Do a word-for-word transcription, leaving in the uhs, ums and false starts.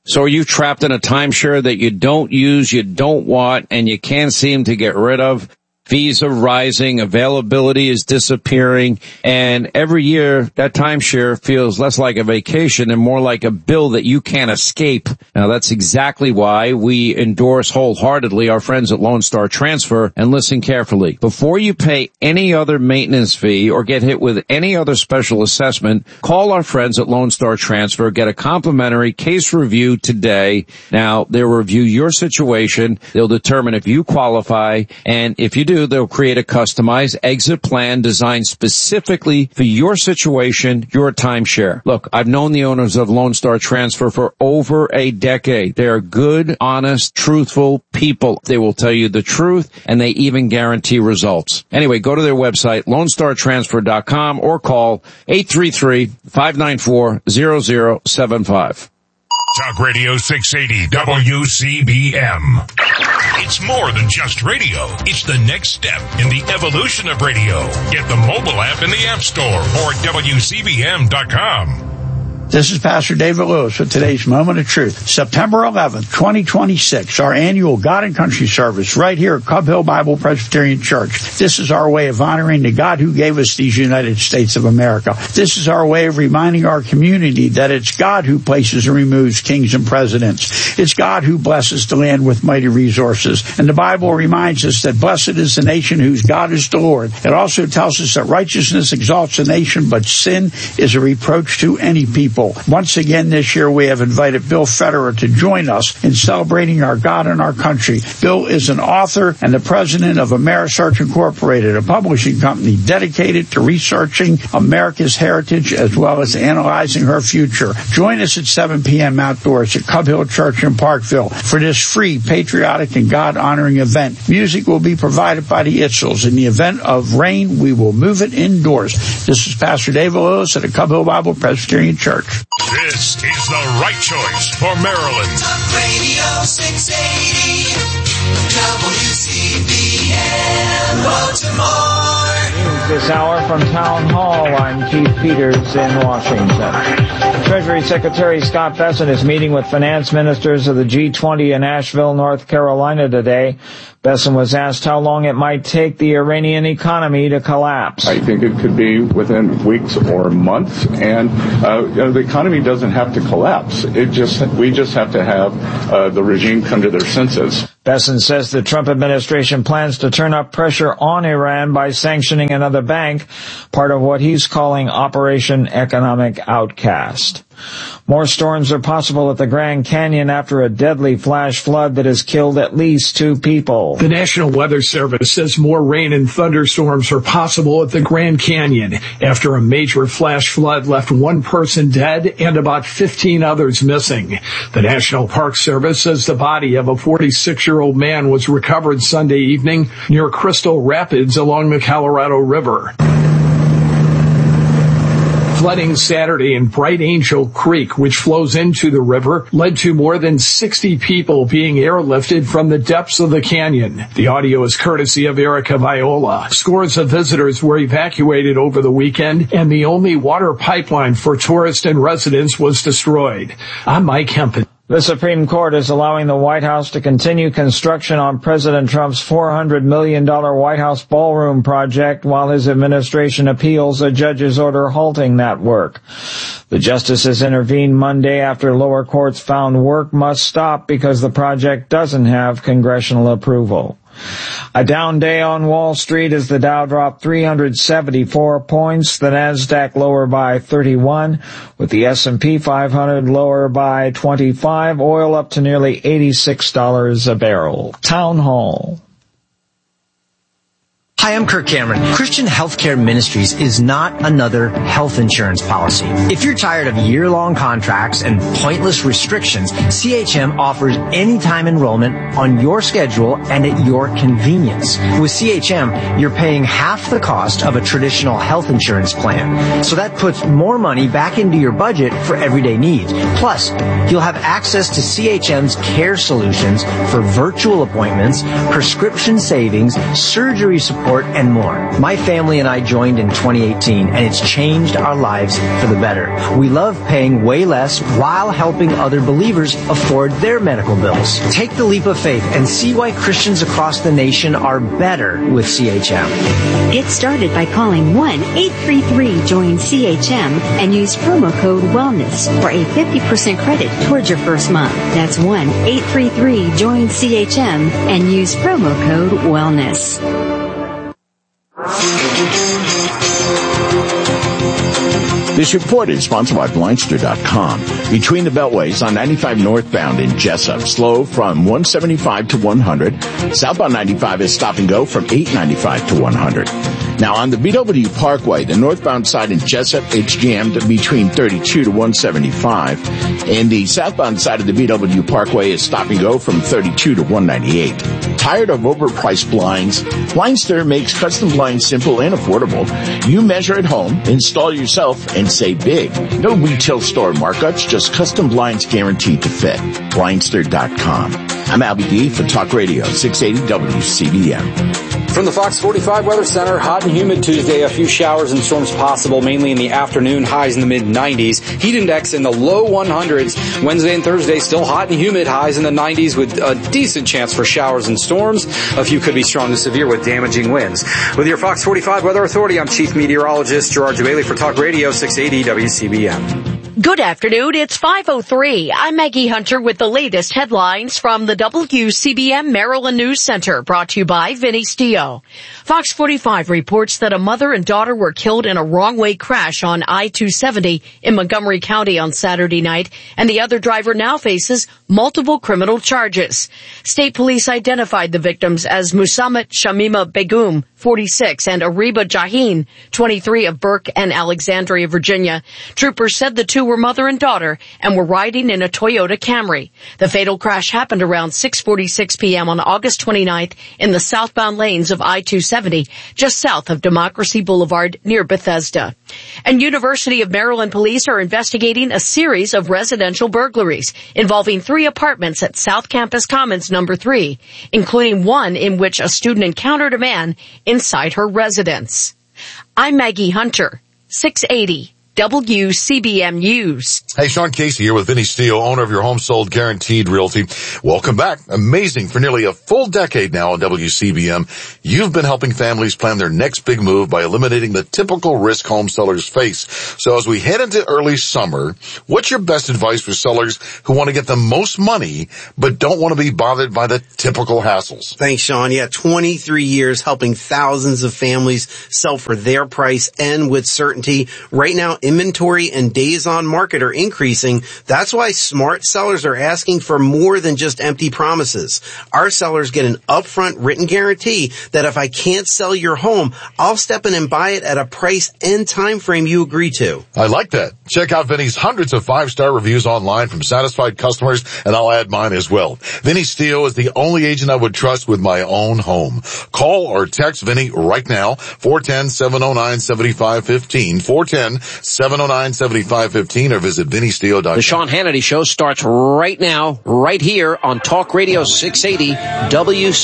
So are you trapped in a timeshare that you don't use, you don't want, and you can't seem to get rid of? Fees are rising, availability is disappearing, and every year that timeshare feels less like a vacation and more like a bill that you can't escape. Now that's exactly why we endorse wholeheartedly our friends at Lone Star Transfer, and listen carefully. Before you pay any other maintenance fee or get hit with any other special assessment, call our friends at Lone Star Transfer, get a complimentary case review today. Now they'll review your situation, they'll determine if you qualify, and if you do, they'll create a customized exit plan designed specifically for your situation, your timeshare. Look, I've known the owners of Lone Star Transfer for over a decade. They are good, honest, truthful people. They will tell you the truth, and they even guarantee results. Anyway, go to their website, lone star transfer dot com, or call eight three three, five nine four, zero zero seven five. Talk Radio six eighty W C B M. It's more than just radio. It's the next step in the evolution of radio. Get the mobile app in the App Store or W C B M dot com. This is Pastor David Lewis with today's Moment of Truth. September eleventh, twenty twenty-six, our annual God and Country service right here at Cub Hill Bible Presbyterian Church. This is our way of honoring the God who gave us these United States of America. This is our way of reminding our community that it's God who places and removes kings and presidents. It's God who blesses the land with mighty resources. And the Bible reminds us that blessed is the nation whose God is the Lord. It also tells us that righteousness exalts a nation, but sin is a reproach to any people. Once again this year we have invited Bill Federer to join us in celebrating our God and our country. Bill is an author and the president of Amerisearch Incorporated, a publishing company dedicated to researching America's heritage as well as analyzing her future. Join us at seven p.m. outdoors at Cub Hill Church in Parkville for this free, patriotic, and God-honoring event. Music will be provided by the Itzels. In the event of rain, we will move it indoors. This is Pastor David Lewis at the Cub Hill Bible Presbyterian Church. This is the right choice for Maryland. Talk Radio six eighty W C B M Baltimore. This hour from Town Hall, I'm Keith Peters in Washington. Treasury Secretary Scott Bessent is meeting with finance ministers of the G twenty in Asheville, North Carolina today. Bessent was asked how long it might take the Iranian economy to collapse. I think it could be within weeks or months, and uh, you know, the economy doesn't have to collapse. It just we just have to have uh, the regime come to their senses. Bessent says the Trump administration plans to turn up pressure on Iran by sanctioning another bank, part of what he's calling Operation Economic Outcast. More storms are possible at the Grand Canyon after a deadly flash flood that has killed at least two people. The National Weather Service says more rain and thunderstorms are possible at the Grand Canyon after a major flash flood left one person dead and about fifteen others missing. The National Park Service says the body of a forty-six-year-old man was recovered Sunday evening near Crystal Rapids along the Colorado River. Flooding Saturday in Bright Angel Creek, which flows into the river, led to more than sixty people being airlifted from the depths of the canyon. The audio is courtesy of Erica Viola. Scores of visitors were evacuated over the weekend, and the only water pipeline for tourists and residents was destroyed. I'm Mike Hempel. The Supreme Court is allowing the White House to continue construction on President Trump's four hundred million dollars White House ballroom project while his administration appeals a judge's order halting that work. The justices intervened Monday after lower courts found work must stop because the project doesn't have congressional approval. A down day on Wall Street as the Dow dropped three hundred seventy-four points, the Nasdaq lower by thirty-one, with the S and P five hundred lower by twenty-five, oil up to nearly eighty-six dollars a barrel. Town Hall. Hi, I'm Kirk Cameron. Christian Healthcare Ministries is not another health insurance policy. If you're tired of year-long contracts and pointless restrictions, C H M offers anytime enrollment on your schedule and at your convenience. With C H M, you're paying half the cost of a traditional health insurance plan. So that puts more money back into your budget for everyday needs. Plus, you'll have access to C H M's care solutions for virtual appointments, prescription savings, surgery support, support, and more. My family and I joined in twenty eighteen, and it's changed our lives for the better. We love paying way less while helping other believers afford their medical bills. Take the leap of faith and see why Christians across the nation are better with C H M. Get started by calling one eight three three join C H M and use promo code WELLNESS for a fifty percent credit towards your first month. That's one eight three three join C H M and use promo code WELLNESS. This report is sponsored by Blindster dot com. Between the Beltways on ninety-five northbound in Jessup, slow from one seventy-five to one hundred. Southbound ninety-five is stop and go from eight ninety-five to one hundred. Now on the B W Parkway, the northbound side in Jessup, it's jammed between thirty-two to one seventy-five. And the southbound side of the B W Parkway is stop and go from thirty-two to one ninety-eight. Tired of overpriced blinds? Blindster makes custom blinds simple and affordable. You measure at home, install yourself, and save big. No retail store markups, just custom blinds guaranteed to fit. Blindster dot com. I'm Albie D for Talk Radio six eighty W C B M. From the Fox forty-five Weather Center, hot and humid Tuesday, a few showers and storms possible, mainly in the afternoon, highs in the mid nineties. Heat index in the low hundreds. Wednesday and Thursday, still hot and humid, highs in the nineties with a decent chance for showers and storms. A few could be strong to severe with damaging winds. With your Fox forty-five Weather Authority, I'm Chief Meteorologist Gerard Bailey for Talk Radio six eighty W C B M. Good afternoon. It's five oh three. I'm Maggie Hunter with the latest headlines from the W C B M Maryland News Center, brought to you by Vinny Stio. Fox forty-five reports that a mother and daughter were killed in a wrong-way crash on I two seventy in Montgomery County on Saturday night, and the other driver now faces multiple criminal charges. State police identified the victims as Musammat Shamima Begum, forty-six, and Ariba Jahin, twenty-three, of Burke and Alexandria, Virginia. Troopers said the two were mother and daughter and were riding in a Toyota Camry. The fatal crash happened around six forty-six p.m. on August twenty-ninth in the southbound lanes of I two seventy, just south of Democracy Boulevard near Bethesda. And University of Maryland police are investigating a series of residential burglaries involving three apartments at South Campus Commons number three, including one in which a student encountered a man inside her residence. I'm Maggie Hunter, six eighty W C B M News. Hey, Sean Casey here with Vinny Stio, owner of Your Home Sold Guaranteed Realty. Welcome back. Amazing. For nearly a full decade now on W C B M, you've been helping families plan their next big move by eliminating the typical risk home sellers face. So as we head into early summer, what's your best advice for sellers who want to get the most money but don't want to be bothered by the typical hassles? Thanks, Sean. Yeah, twenty-three years helping thousands of families sell for their price and with certainty. Right now, inventory and days on market are increasing. That's why smart sellers are asking for more than just empty promises. Our sellers get an upfront written guarantee that if I can't sell your home, I'll step in and buy it at a price and time frame you agree to. I like that. Check out Vinny's hundreds of five-star reviews online from satisfied customers, and I'll add mine as well. Vinny Stio is the only agent I would trust with my own home. Call or text Vinny right now, four one zero, seven oh nine, seven five one five, four one zero, seven oh nine, seven five one five, or visit Vinny Stio dot com. The Sean Hannity Show starts right now, right here on Talk Radio six eighty W